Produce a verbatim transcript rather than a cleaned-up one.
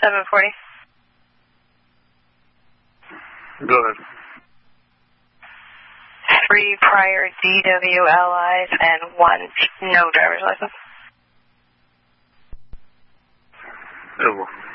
seven forty. Go ahead. Three prior D W L Is and one no driver's license. Over.